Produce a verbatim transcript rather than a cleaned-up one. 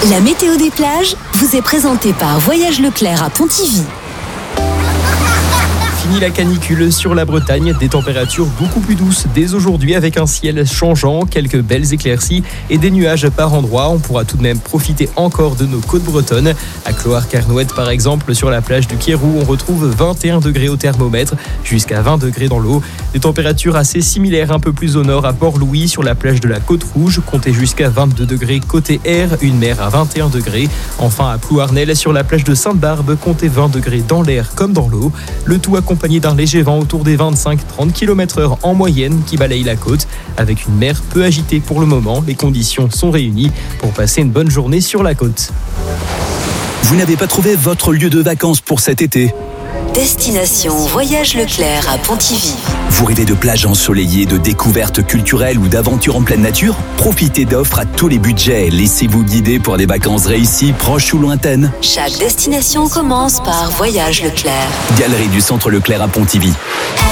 La météo des plages vous est présentée par Voyage Leclerc à Pontivy. Fini la canicule sur la Bretagne, des températures beaucoup plus douces dès aujourd'hui avec un ciel changeant, quelques belles éclaircies et des nuages par endroits. On pourra tout de même profiter encore de nos côtes bretonnes. À Cloire-Carnouët par exemple, sur la plage du Quérou, on retrouve vingt et un degrés au thermomètre, jusqu'à vingt degrés dans l'eau. Des températures assez similaires un peu plus au nord à Port-Louis, sur la plage de la Côte-Rouge, comptez jusqu'à vingt-deux degrés côté air, une mer à vingt et un degrés. Enfin à Plouarnel, sur la plage de Sainte-Barbe, comptez vingt degrés dans l'air comme dans l'eau. Le tout accompagné d'un léger vent autour des vingt-cinq à trente kilomètres heure en moyenne qui balaye la côte. Avec une mer peu agitée pour le moment, les conditions sont réunies pour passer une bonne journée sur la côte. Vous n'avez pas trouvé votre lieu de vacances pour cet été ? Destination Voyage Leclerc à Pontivy. Vous rêvez de plages ensoleillées, de découvertes culturelles ou d'aventures en pleine nature ? Profitez d'offres à tous les budgets. Laissez-vous guider pour des vacances réussies, proches ou lointaines. Chaque destination commence par Voyage Leclerc. Galerie du Centre Leclerc à Pontivy.